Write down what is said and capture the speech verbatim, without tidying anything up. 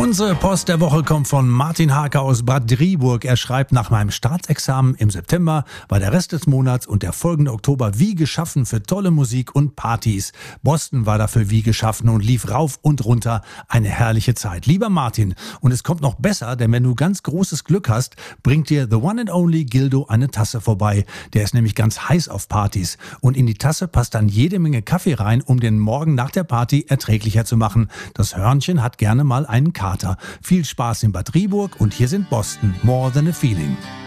Unsere Post der Woche kommt von Martin Hake aus Bad Driburg. Er schreibt, nach meinem Staatsexamen im September war der Rest des Monats und der folgende Oktober wie geschaffen für tolle Musik und Partys. Boston war dafür wie geschaffen und lief rauf und runter. Eine herrliche Zeit. Lieber Martin, und es kommt noch besser, denn wenn du ganz großes Glück hast, bringt dir The One and Only Gildo eine Tasse vorbei. Der ist nämlich ganz heiß auf Partys. Und in die Tasse passt dann jede Menge Kaffee rein, um den Morgen nach der Party erträglicher zu machen. Das Hörnchen hat gerne mal einen Kater. Viel Spaß in Bad Driburg und hier sind Boston, More Than a Feeling.